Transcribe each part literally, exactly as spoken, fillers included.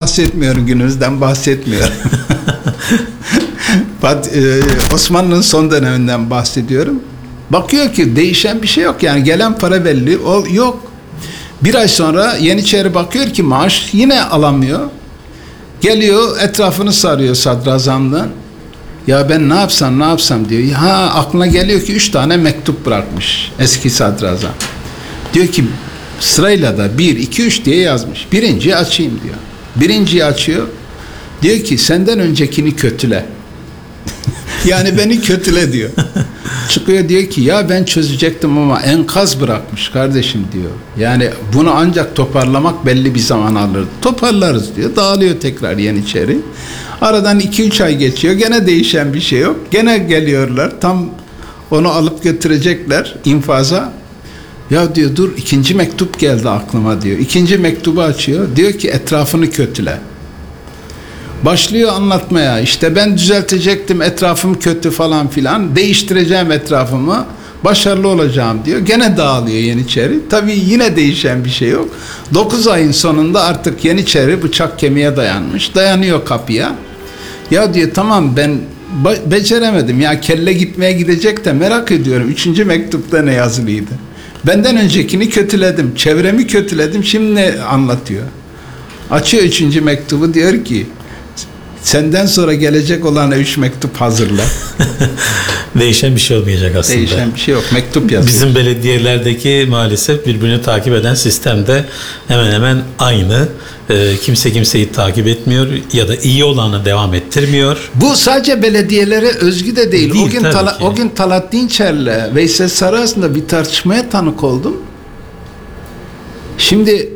bahsetmiyorum, günümüzden bahsetmiyorum. Osmanlı'nın son döneminden bahsediyorum. Bakıyor ki değişen bir şey yok. Yani gelen para belli, o yok. Bir ay sonra Yeniçeri bakıyor ki maaş yine alamıyor. Geliyor, etrafını sarıyor sadrazamdan. Ya ben ne yapsam ne yapsam diyor. Ha, aklına geliyor ki üç tane mektup bırakmış eski sadrazam. Diyor ki sırayla da bir, iki, üç diye yazmış. Birinciyi açayım diyor. Birinciyi açıyor. Diyor ki senden öncekini kötüle. Yani beni kötüle diyor. Çıkıyor diyor ki ya ben çözecektim ama enkaz bırakmış kardeşim diyor. Yani bunu ancak toparlamak belli bir zaman alır. Toparlarız diyor. Dağılıyor tekrar Yeniçeri. Aradan iki üç ay geçiyor. Gene değişen bir şey yok. Gene geliyorlar. Tam onu alıp götürecekler infaza. Ya diyor dur, ikinci mektup geldi aklıma diyor. İkinci mektubu açıyor. Diyor ki etrafını kötüle. Başlıyor anlatmaya. İşte ben düzeltecektim, etrafım kötü falan filan. Değiştireceğim etrafımı. Başarılı olacağım diyor. Gene dağılıyor Yeniçeri. Tabii yine değişen bir şey yok. dokuz ayın sonunda artık Yeniçeri bıçak kemiğe dayanmış. Dayanıyor kapıya. Ya diyor tamam ben beceremedim. Ya kelle gitmeye gidecek de merak ediyorum. Üçüncü mektupta ne yazılıydı? Benden öncekini kötüledim. Çevremi kötüledim. Şimdi ne anlatıyor? Açıyor üçüncü mektubu, diyor ki senden sonra gelecek olana üç mektup hazırla. Değişen bir şey olmayacak aslında. Değişen bir şey yok. Mektup yazıyor. Bizim belediyelerdeki maalesef birbirini takip eden sistemde hemen hemen aynı. E, kimse kimseyi takip etmiyor ya da iyi olanı devam ettirmiyor. Bu sadece belediyelere özgü de değil. değil o gün Tala, o gün Talat Dinçer'le Veysel Sarı arasında bir tartışmaya tanık oldum. Şimdi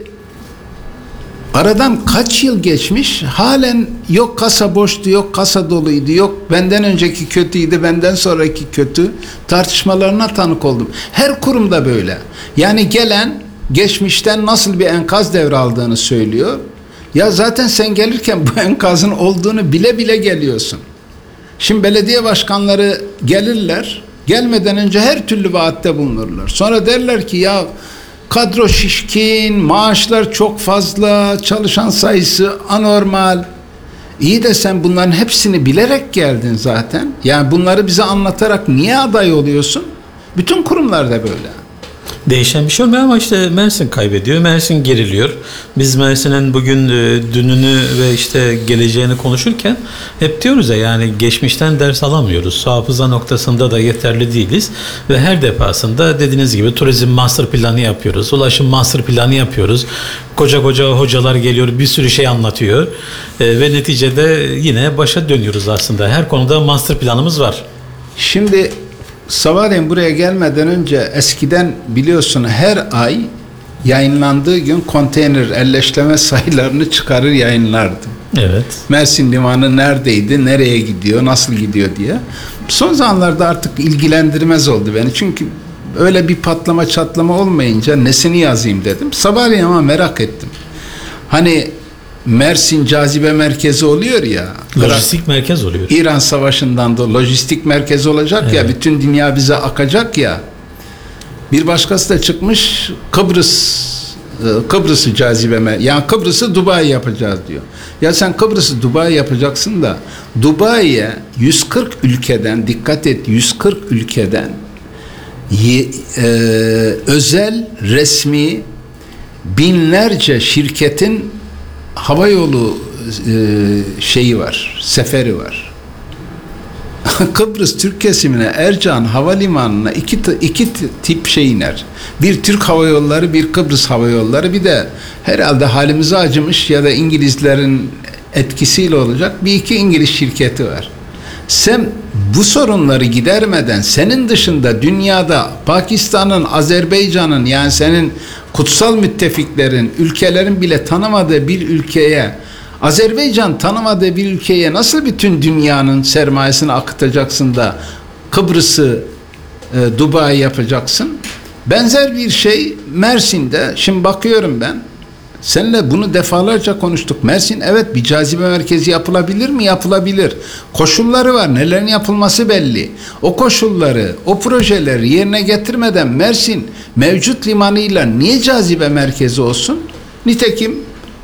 aradan kaç yıl geçmiş, halen yok kasa boştu, yok kasa doluydu, yok benden önceki kötüydü, benden sonraki kötü tartışmalarına tanık oldum. Her kurumda böyle. Yani gelen geçmişten nasıl bir enkaz devraldığını söylüyor. Ya zaten sen gelirken bu enkazın olduğunu bile bile geliyorsun. Şimdi belediye başkanları gelirler, gelmeden önce her türlü vaatte bulunurlar. Sonra derler ki ya kadro şişkin, maaşlar çok fazla, çalışan sayısı anormal. İyi de sen bunların hepsini bilerek geldin zaten. Yani bunları bize anlatarak niye aday oluyorsun? Bütün kurumlarda böyle. Değişen bir şey olmuyor ama işte Mersin kaybediyor, Mersin geriliyor. Biz Mersin'in bugün dününü ve işte geleceğini konuşurken hep diyoruz ya, yani geçmişten ders alamıyoruz. Hafıza noktasında da yeterli değiliz ve her defasında dediğiniz gibi turizm master planı yapıyoruz, ulaşım master planı yapıyoruz. Koca koca hocalar geliyor, bir sürü şey anlatıyor e, ve neticede yine başa dönüyoruz aslında. Her konuda master planımız var. Şimdi sabahleyin buraya gelmeden önce eskiden biliyorsun her ay yayınlandığı gün konteyner elleştirme sayılarını çıkarır yayınlardı. Evet. Mersin Limanı neredeydi, nereye gidiyor, nasıl gidiyor diye. Son zamanlarda artık ilgilendirmez oldu beni. Çünkü öyle bir patlama çatlama olmayınca nesini yazayım dedim. Sabahleyin ama merak ettim. Hani Mersin cazibe merkezi oluyor ya. Lojistik merkez oluyor. İran Savaşı'ndan da lojistik merkez olacak evet. Ya. Bütün dünya bize akacak ya. Bir başkası da çıkmış Kıbrıs Kıbrıs'ı cazibe merkezi. Yani Kıbrıs'ı Dubai yapacağız diyor. Ya sen Kıbrıs'ı Dubai yapacaksın da Dubai'ye yüz kırk ülkeden, dikkat et, yüz kırk ülkeden e, özel resmi binlerce şirketin havayolu e, şeyi var, seferi var. Kıbrıs Türk kesimine Ercan Havalimanı'na iki, iki tip şey iner. Bir Türk Hava Yolları, bir Kıbrıs Hava Yolları, bir de herhalde halimize acımış ya da İngilizlerin etkisiyle olacak bir iki İngiliz şirketi var. Sen bu sorunları gidermeden senin dışında dünyada Pakistan'ın, Azerbaycan'ın, yani senin kutsal müttefiklerin, ülkelerin bile tanımadığı bir ülkeye, Azerbaycan tanımadığı bir ülkeye nasıl bütün dünyanın sermayesini akıtacaksın da Kıbrıs'ı e, Dubai yapacaksın? Benzer bir şey Mersin'de. Şimdi bakıyorum ben. Seninle bunu defalarca konuştuk. Mersin evet bir cazibe merkezi yapılabilir mi? Yapılabilir. Koşulları var. Nelerin yapılması belli. O koşulları, o projeleri yerine getirmeden Mersin mevcut limanıyla niye cazibe merkezi olsun? Nitekim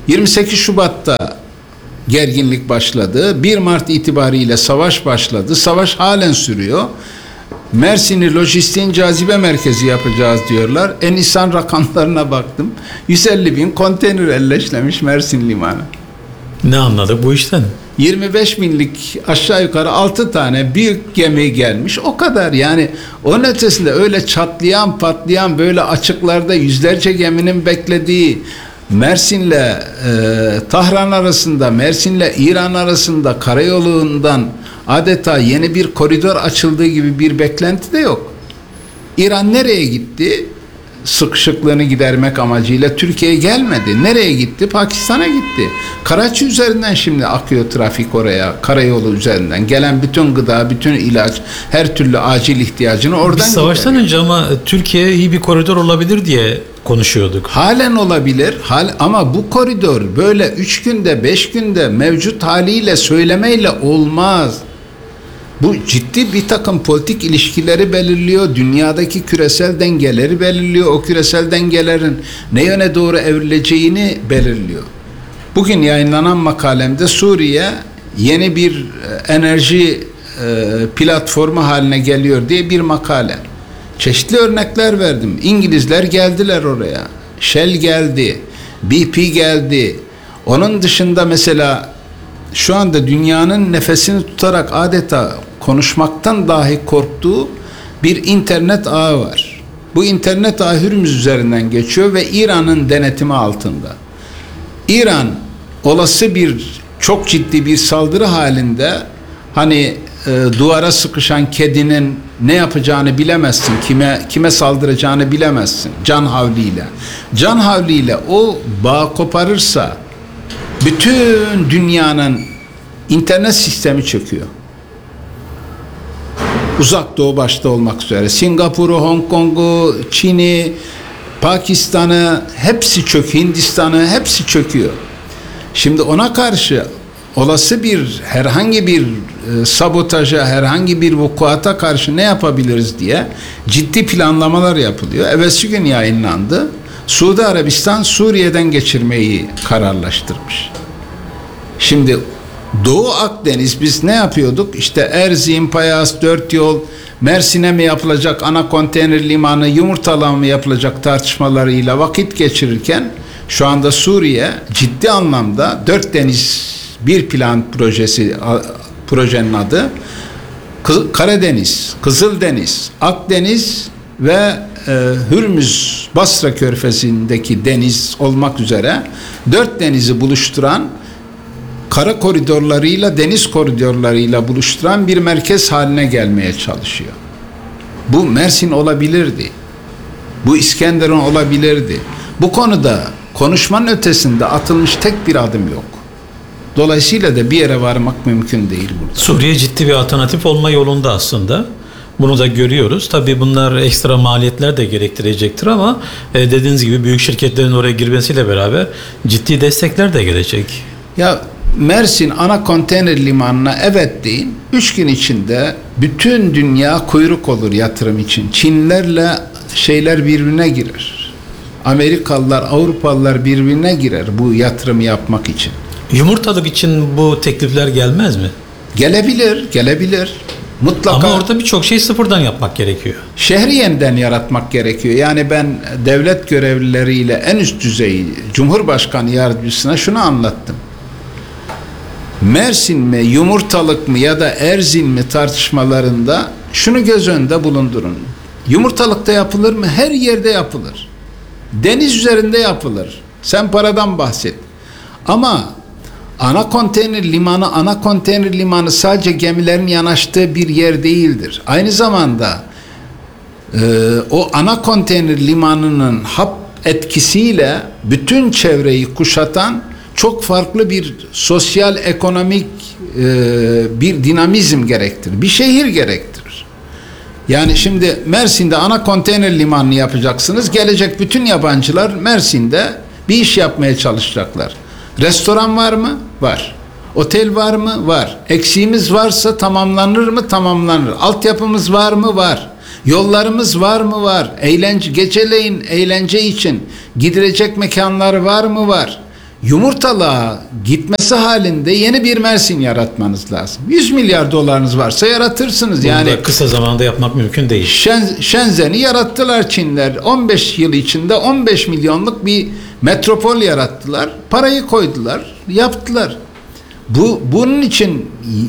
yirmi sekiz Şubat'ta gerginlik başladı. bir Mart itibariyle savaş başladı. Savaş halen sürüyor. Mersin'i lojistiğin cazibe merkezi yapacağız diyorlar. En insan rakamlarına baktım. yüz elli bin konteyner elleşlemiş Mersin limanı. Ne anladık bu işten? yirmi beş binlik aşağı yukarı altı tane büyük gemi gelmiş. O kadar yani. Onun ötesinde öyle çatlayan patlayan böyle açıklarda yüzlerce geminin beklediği Mersin'le e, Tahran arasında, Mersin'le İran arasında karayolundan adeta yeni bir koridor açıldığı gibi bir beklenti de yok. İran nereye gitti? Sıkışıklığını gidermek amacıyla Türkiye'ye gelmedi. Nereye gitti? Pakistan'a gitti. Karaçi üzerinden şimdi akıyor trafik oraya. Karayolu üzerinden. Gelen bütün gıda, bütün ilaç, her türlü acil ihtiyacını oradan Biz savaştan gideriyor. önce ama Türkiye iyi bir koridor olabilir diye konuşuyorduk. Halen olabilir. Hal, ama bu koridor böyle üç günde, beş günde mevcut haliyle söylemeyle olmaz. Bu ciddi bir takım politik ilişkileri belirliyor. Dünyadaki küresel dengeleri belirliyor. O küresel dengelerin ne yöne doğru evrileceğini belirliyor. Bugün yayınlanan makalemde Suriye yeni bir enerji e, platformu haline geliyor diye bir makale. Çeşitli örnekler verdim. İngilizler geldiler oraya. Shell geldi. B P geldi. Onun dışında mesela şu anda dünyanın nefesini tutarak adeta konuşmaktan dahi korktuğu bir internet ağı var. Bu internet ağı Hürmüz üzerinden geçiyor ve İran'ın denetimi altında. İran olası bir çok ciddi bir saldırı halinde hani e, duvara sıkışan kedinin ne yapacağını bilemezsin. Kime kime saldıracağını bilemezsin. Can havliyle. Can havliyle o bağ koparırsa bütün dünyanın internet sistemi çöküyor. Uzak Doğu başta olmak üzere. Singapur'u, Hong Kong'u, Çin'i, Pakistan'ı hepsi çöküyor. Hindistan'ı hepsi çöküyor. Şimdi ona karşı olası bir herhangi bir e, sabotaja, herhangi bir vukuata karşı ne yapabiliriz diye ciddi planlamalar yapılıyor. Evvelsi gün yayınlandı. Suudi Arabistan Suriye'den geçirmeyi kararlaştırmış. Şimdi Doğu Akdeniz biz ne yapıyorduk? İşte Erzin, Payas, Dört Yol, Mersin'e mi yapılacak ana konteyner limanı, Yumurtalı mı yapılacak tartışmalarıyla vakit geçirirken şu anda Suriye ciddi anlamda Dört Deniz bir plan projesi, projenin adı Karadeniz, Kızıldeniz, Akdeniz ve e, Hürmüz, Basra Körfezi'ndeki deniz olmak üzere dört denizi buluşturan, kara koridorlarıyla deniz koridorlarıyla buluşturan bir merkez haline gelmeye çalışıyor. Bu Mersin olabilirdi. Bu İskenderun olabilirdi. Bu konuda konuşmanın ötesinde atılmış tek bir adım yok. Dolayısıyla da bir yere varmak mümkün değil burada. Suriye ciddi bir alternatif olma yolunda aslında. Bunu da görüyoruz. Tabii bunlar ekstra maliyetler de gerektirecektir ama e, dediğiniz gibi büyük şirketlerin oraya girmesiyle beraber ciddi destekler de gelecek. Ya Mersin ana konteyner limanına evet deyin. Üç gün içinde bütün dünya kuyruk olur yatırım için. Çinlerle şeyler birbirine girer. Amerikalılar, Avrupalılar birbirine girer bu yatırımı yapmak için. Yumurtalık için bu teklifler gelmez mi? Gelebilir, gelebilir. Mutlaka. Ama orada birçok şey sıfırdan yapmak gerekiyor. Şehri yeniden yaratmak gerekiyor. Yani ben devlet görevlileriyle en üst düzey Cumhurbaşkanı yardımcısına şunu anlattım. Mersin mi, Yumurtalık mı ya da Erzin mi tartışmalarında şunu göz önünde bulundurun. Yumurtalıkta yapılır mı? Her yerde yapılır. Deniz üzerinde yapılır. Sen paradan bahset. Ama ana konteyner limanı, ana konteyner limanı sadece gemilerin yanaştığı bir yer değildir. Aynı zamanda e, o ana konteyner limanının hap etkisiyle bütün çevreyi kuşatan çok farklı bir sosyal, ekonomik e, bir dinamizm gerektirir. Bir şehir gerektirir. Yani şimdi Mersin'de ana konteyner limanını yapacaksınız. Gelecek bütün yabancılar Mersin'de bir iş yapmaya çalışacaklar. Restoran var mı? Var. Otel var mı? Var. Eksiğimiz varsa tamamlanır mı? Tamamlanır. Altyapımız var mı? Var. Yollarımız var mı? Var. Eğlence, geceleyin eğlence için gidilecek mekanlar var mı? Var. yumurtalığa gitmesi halinde yeni bir Mersin yaratmanız lazım. yüz milyar dolarınız varsa yaratırsınız. Bunu yani da kısa zamanda yapmak mümkün değil. Şen, Shenzhen'i yarattılar Çinler. on beş yıl içinde on beş milyonluk bir metropol yarattılar. Parayı koydular, yaptılar. Bu bunun için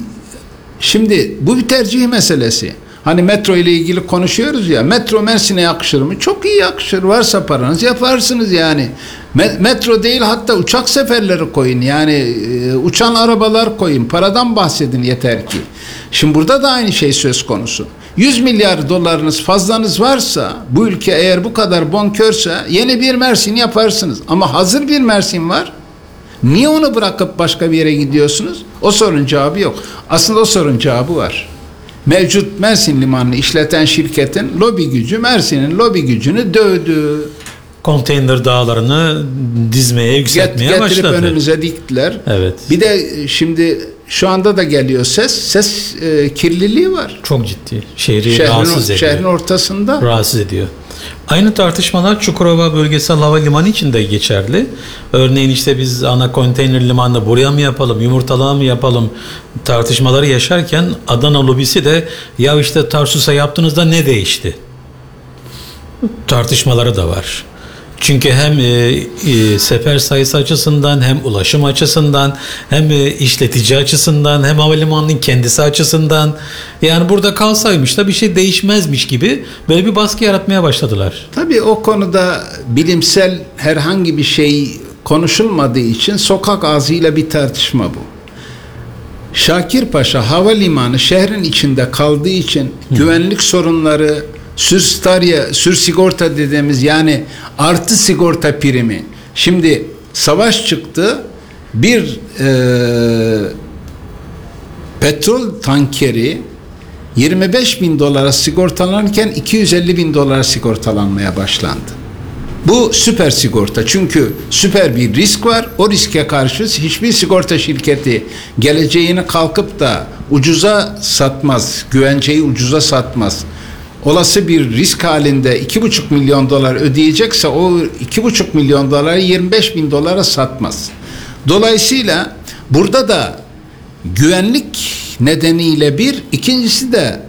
şimdi bu bir tercih meselesi. Hani metro ile ilgili konuşuyoruz ya. Metro Mersin'e yakışır mı? Çok iyi yakışır. Varsa paranız yaparsınız yani. Metro değil, hatta uçak seferleri koyun. Yani e, uçan arabalar koyun. Paradan bahsedin yeter ki. Şimdi burada da aynı şey söz konusu. yüz milyar dolarınız fazlanız varsa, bu ülke eğer bu kadar bonkörse yeni bir Mersin yaparsınız. Ama hazır bir Mersin var. Niye onu bırakıp başka bir yere gidiyorsunuz? O sorunun cevabı yok. Aslında o sorunun cevabı var. Mevcut Mersin Limanı'nı işleten şirketin lobi gücü Mersin'in lobi gücünü dövdü. Konteyner dağlarını dizmeye, yükseltmeye Get, başladı. Getirip önümüze diktiler. Evet. Bir de şimdi şu anda da geliyor ses. Ses e, kirliliği var. Çok ciddi. Şehri Şehrin, rahatsız ediyor. Şehrin ortasında. Rahatsız ediyor. Aynı tartışmalar Çukurova Bölgesel Havalimanı için de geçerli. Örneğin işte biz ana konteyner limanını buraya mı yapalım, yumurtalığa mı yapalım tartışmaları yaşarken Adana lobisi de ya işte Tarsus'a yaptığınızda ne değişti? Tartışmaları da var. Çünkü hem e, e, sefer sayısı açısından, hem ulaşım açısından, hem e, işletici açısından, hem havalimanının kendisi açısından, yani burada kalsaymış da bir şey değişmezmiş gibi böyle bir baskı yaratmaya başladılar. Tabii o konuda bilimsel herhangi bir şey konuşulmadığı için sokak ağzıyla bir tartışma bu. Şakirpaşa Havalimanı şehrin içinde kaldığı için Hı. güvenlik sorunları, Sürstarya, sür sigorta dediğimiz, yani artı sigorta primi. Şimdi savaş çıktı. Bir e, petrol tankeri yirmi beş bin dolara sigortalanırken iki yüz elli bin dolara sigortalanmaya başlandı. Bu süper sigorta. Çünkü süper bir risk var. O riske karşı hiçbir sigorta şirketi geleceğini kalkıp da ucuza satmaz. Güvenceyi ucuza satmaz. Olası bir risk halinde iki buçuk milyon dolar ödeyecekse o iki buçuk milyon doları yirmi beş bin dolara satmaz. Dolayısıyla burada da güvenlik nedeniyle bir, ikincisi de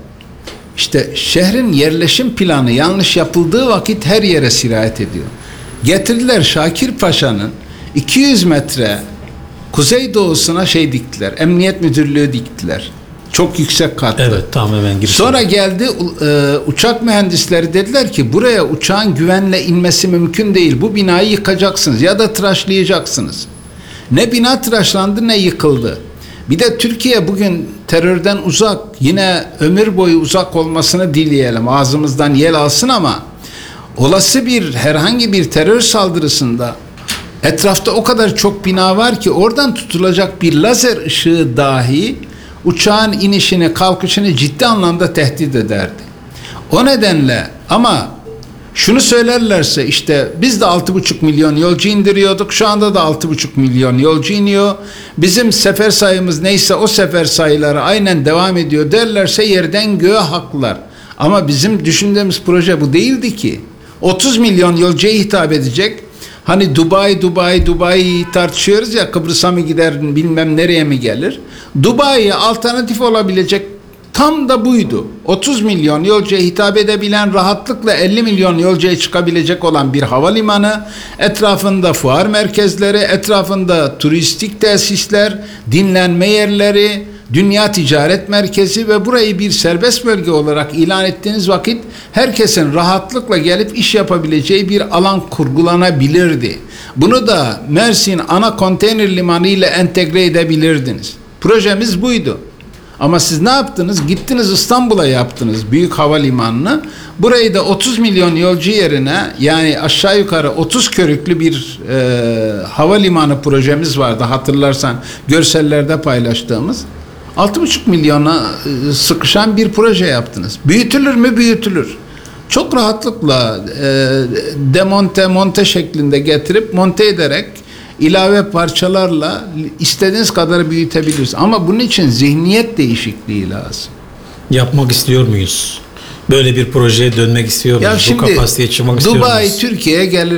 işte şehrin yerleşim planı yanlış yapıldığı vakit her yere sirayet ediyor. Getirdiler Şakirpaşa'nın iki yüz metre kuzeydoğusuna şey diktiler. Emniyet müdürlüğü diktiler. Çok yüksek katlı. Evet, tam hemen girişim. Sonra geldi e, uçak mühendisleri, dediler ki buraya uçağın güvenle inmesi mümkün değil. Bu binayı yıkacaksınız ya da tıraşlayacaksınız. Ne bina tıraşlandı ne yıkıldı. Bir de Türkiye bugün terörden uzak, yine ömür boyu uzak olmasını dileyelim. Ağzımızdan yel alsın ama olası bir herhangi bir terör saldırısında etrafta o kadar çok bina var ki oradan tutulacak bir lazer ışığı dahi uçağın inişini, kalkışını ciddi anlamda tehdit ederdi. O nedenle ama şunu söylerlerse işte biz de altı buçuk milyon yolcu indiriyorduk, şu anda da altı buçuk milyon yolcu iniyor. Bizim sefer sayımız neyse o sefer sayıları aynen devam ediyor derlerse yerden göğe haklılar. Ama bizim düşündüğümüz proje bu değildi ki. otuz milyon yolcuya hitap edecek. Hani Dubai, Dubai, Dubai tartışıyoruz ya, Kıbrıs'a mı gider, bilmem nereye mi gelir. Dubai'ye alternatif olabilecek tam da buydu. otuz milyon yolcuya hitap edebilen, rahatlıkla elli milyon yolcuya çıkabilecek olan bir havalimanı, etrafında fuar merkezleri, etrafında turistik tesisler, dinlenme yerleri, dünya ticaret merkezi ve burayı bir serbest bölge olarak ilan ettiğiniz vakit herkesin rahatlıkla gelip iş yapabileceği bir alan kurgulanabilirdi. Bunu da Mersin ana konteyner limanı ile entegre edebilirdiniz. Projemiz buydu. Ama siz ne yaptınız? Gittiniz İstanbul'a yaptınız büyük havalimanını. Burayı da otuz milyon yolcu yerine, yani aşağı yukarı otuz körüklü bir e, havalimanı projemiz vardı, hatırlarsan görsellerde paylaştığımız. altı buçuk milyona e, sıkışan bir proje yaptınız. Büyütülür mü? Büyütülür. Çok rahatlıkla e, demonte, monte şeklinde getirip monte ederek ilave parçalarla istediğiniz kadar büyütebiliriz. Ama bunun için zihniyet değişikliği lazım. Yapmak istiyor muyuz? Böyle bir projeye dönmek istiyor muyuz? Ya şimdi bu kapasiteye çıkmak istiyor Dubai muyuz? Türkiye'ye gelir mi?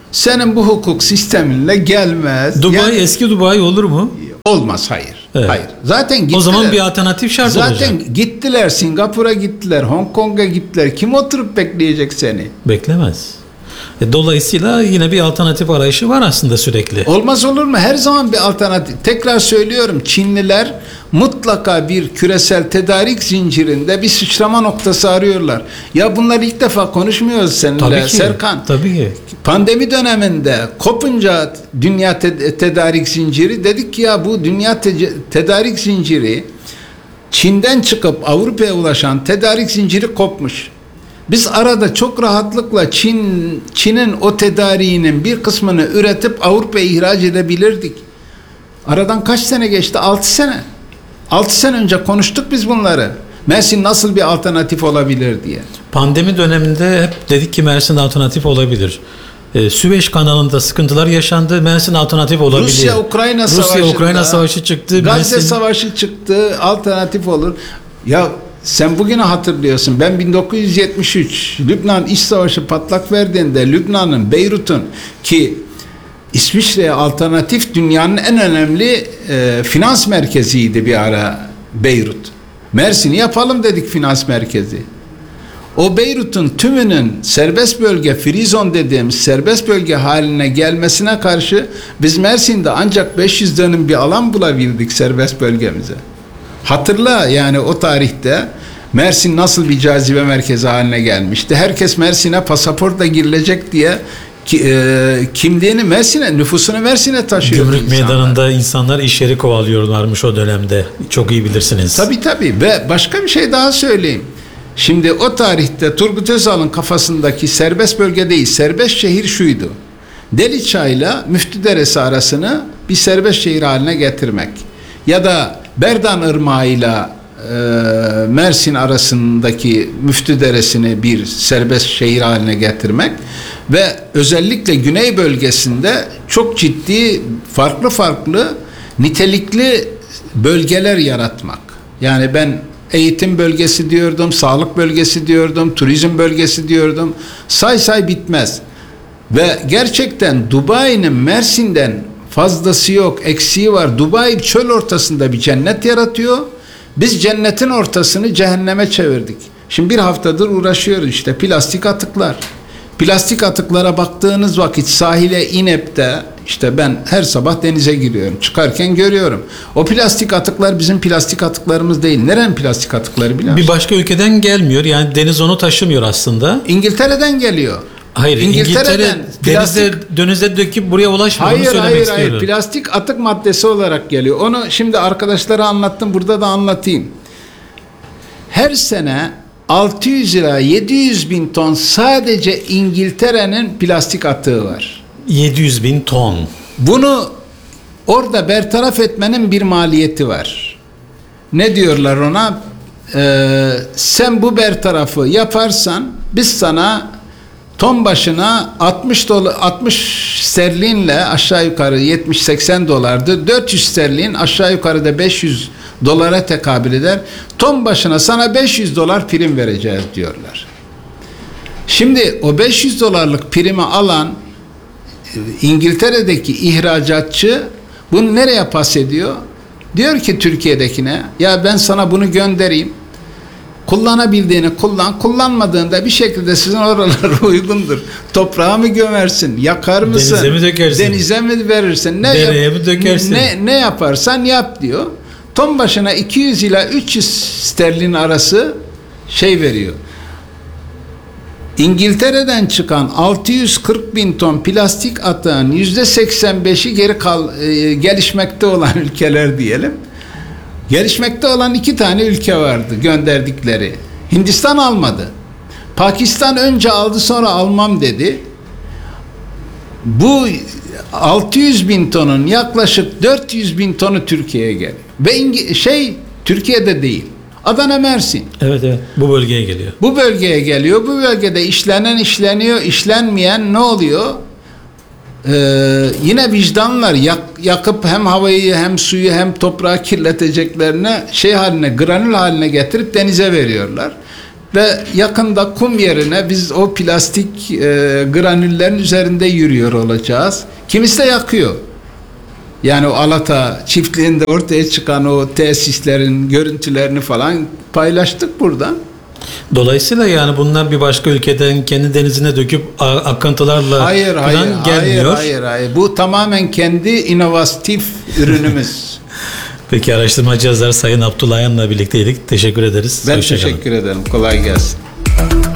Senin bu hukuk sisteminle gelmez. Dubai Yani eski Dubai olur mu? olmaz, hayır. Evet. Hayır. Zaten gittiler. O zaman bir alternatif şart Zaten olacak. gittiler, Singapur'a gittiler, Hong Kong'a gittiler. Kim oturup bekleyecek seni? Beklemez. E, dolayısıyla yine bir alternatif arayışı var aslında sürekli. Olmaz olur mu? Her zaman bir alternatif. Tekrar söylüyorum, Çinliler mutlaka bir küresel tedarik zincirinde bir sıçrama noktası arıyorlar. Ya bunları ilk defa konuşmuyoruz seninle Tabii ki. Serkan. Tabii ki. Pandemi döneminde kopunca dünya te- tedarik zinciri, dedik ki ya bu dünya te- tedarik zinciri, Çin'den çıkıp Avrupa'ya ulaşan tedarik zinciri kopmuş. Biz arada çok rahatlıkla Çin Çin'in o tedariğinin bir kısmını üretip Avrupa'ya ihraç edebilirdik. Aradan kaç sene geçti? altı sene. altı sene önce konuştuk biz bunları. Mersin nasıl bir alternatif olabilir diye. Pandemi döneminde hep dedik ki Mersin alternatif olabilir. Ee, Süveyş kanalında sıkıntılar yaşandı. Mersin alternatif olabilir. Rusya-Ukrayna savaşında, Rusya-Ukrayna savaşı çıktı. Gazze Mersin... savaşı çıktı. Alternatif olur. Ya sen bugünü hatırlıyorsun. Ben bin dokuz yüz yetmiş üç Lübnan İç Savaşı patlak verdiğinde Lübnan'ın, Beyrut'un, ki İsviçre'ye alternatif dünyanın en önemli e, finans merkeziydi bir ara Beyrut. Mersin'i yapalım dedik finans merkezi. O Beyrut'un tümünün serbest bölge, free zone dediğimiz serbest bölge haline gelmesine karşı biz Mersin'de ancak beş yüz dönüm bir alan bulabildik serbest bölgemize. Hatırla yani o tarihte Mersin nasıl bir cazibe merkezi haline gelmişti. Herkes Mersin'e pasaportla girilecek diye ki, e, kimliğini Mersin'e, nüfusunu Mersin'e taşıyor. Gümrük insanlar. meydanında insanlar iş yeri kovalıyorlarmış o dönemde. Çok iyi bilirsiniz. Tabii tabii ve başka bir şey daha söyleyeyim. Şimdi o tarihte Turgut Özal'ın kafasındaki serbest bölge değil, serbest şehir şuydu. Deliçay'la Müftüderesi arasını bir serbest şehir haline getirmek. Ya da Berdan Irmağı'yla e, Mersin arasındaki Müftüderesi'ni bir serbest şehir haline getirmek ve özellikle güney bölgesinde çok ciddi farklı farklı nitelikli bölgeler yaratmak. Yani ben eğitim bölgesi diyordum, sağlık bölgesi diyordum, turizm bölgesi diyordum. Say say bitmez. Ve gerçekten Dubai'nin Mersin'den fazlası yok, eksiği var. Dubai çöl ortasında bir cennet yaratıyor. Biz cennetin ortasını cehenneme çevirdik. Şimdi bir haftadır uğraşıyoruz işte plastik atıklar. Plastik atıklara baktığınız vakit sahile inip de işte ben her sabah denize giriyorum. Çıkarken görüyorum. O plastik atıklar bizim plastik atıklarımız değil. Nerenin plastik atıkları biliyor musun? Bir başka ülkeden gelmiyor. Yani deniz onu taşımıyor aslında. İngiltere'den geliyor. Hayır, İngiltere denize, denize döküp buraya ulaşmıyor. Hayır, onu söylemek hayır, istiyorum. hayır. Plastik atık maddesi olarak geliyor. Onu şimdi arkadaşlara anlattım. Burada da anlatayım. Her sene altı yüz ila yedi yüz bin ton sadece İngiltere'nin plastik atığı var. yedi yüz bin ton. Bunu orada bertaraf etmenin bir maliyeti var. Ne diyorlar ona? Ee, sen bu bertarafı yaparsan biz sana ton başına altmış dolar, altmış sterlinle aşağı yukarı yetmiş seksen dolardı. dört yüz sterlin aşağı yukarı da beş yüz dolara tekabül eder. Ton başına sana beş yüz dolar prim vereceğiz diyorlar. Şimdi o beş yüz dolarlık primi alan İngiltere'deki ihracatçı bunu nereye pas ediyor? Diyor ki Türkiye'dekine ya ben sana bunu göndereyim. Kullanabildiğini kullan, kullanmadığında bir şekilde sizin oralara uygundur. Toprağa mı gömersin, yakar mısın? Denize mi dökersin? Denize mi verirsin? Ne Dereye yap- mi dökersin? Ne, ne yaparsan yap diyor. Ton başına iki yüz ila üç yüz sterlin arası şey veriyor. İngiltere'den çıkan altı yüz kırk bin ton plastik atığın yüzde seksen beşi geri kal, e, gelişmekte olan ülkeler diyelim. Gelişmekte olan iki tane ülke vardı gönderdikleri. Hindistan almadı. Pakistan önce aldı sonra almam dedi. Bu altı yüz bin tonun yaklaşık dört yüz bin tonu Türkiye'ye geliyor. Ve İngi- şey Türkiye'de değil. Adana, Mersin. Evet evet. Bu bölgeye geliyor. Bu bölgeye geliyor. Bu bölgede işlenen işleniyor, işlenmeyen ne oluyor? Ee, yine vicdanlar yak, yakıp hem havayı hem suyu hem toprağı kirleteceklerine şey haline, granül haline getirip denize veriyorlar. Ve yakında kum yerine biz o plastik e, granüllerin üzerinde yürüyor olacağız. Kimisi de yakıyor. Yani o Alata çiftliğinde ortaya çıkan o tesislerin görüntülerini falan paylaştık burada. Dolayısıyla yani bunlar bir başka ülkeden kendi denizine döküp a- akıntılarla Hayır, falan hayır, gelmiyor. hayır, hayır, hayır. Bu tamamen kendi inovatif ürünümüz. Peki araştırmacı yazar Sayın Abdullah Ayan'la birlikteydik. Teşekkür ederiz. Ben Hoşça kalın. teşekkür ederim. Kolay gelsin.